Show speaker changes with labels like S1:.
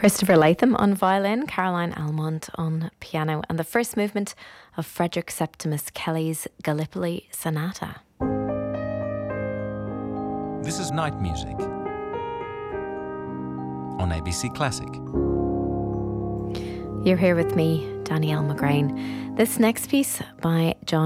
S1: Christopher Latham on violin, Caroline Almond on piano, and the first movement of Frederick Septimus Kelly's Gallipoli Sonata.
S2: This is Night Music on ABC Classic.
S1: You're here with me, Danielle McGrain. This next piece by John